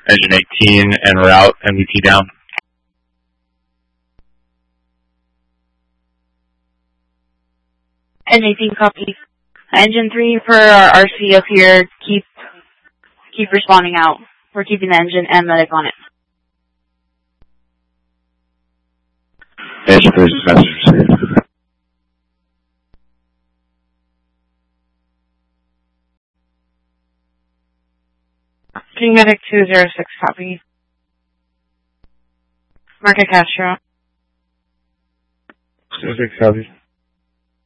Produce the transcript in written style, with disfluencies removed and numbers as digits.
Engine 18 en route, MVT down. Engine 18 copy. Engine 3 for our RC up here, keep responding out. We're keeping the engine and medic on it. Engine 3 is message. King Medic 206 copy. Market Castro. 206 copy.